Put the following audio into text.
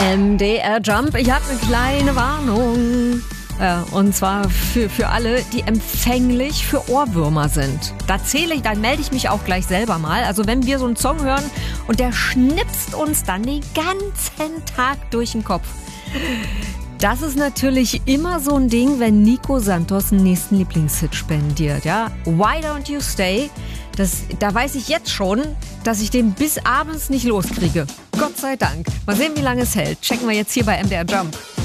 MDR Jump, ich habe eine kleine Warnung. Und zwar für alle, die empfänglich für Ohrwürmer sind. Dann melde ich mich auch gleich selber mal. Also wenn wir so einen Song hören und der schnipst uns dann den ganzen Tag durch den Kopf. Das ist natürlich immer so ein Ding, wenn Nico Santos einen nächsten Lieblingshit spendiert. Ja? Why Don't You Stay? Da weiß ich jetzt schon, dass ich den bis abends nicht loskriege. Gott sei Dank. Mal sehen, wie lange es hält. Checken wir jetzt hier bei MDR Jump.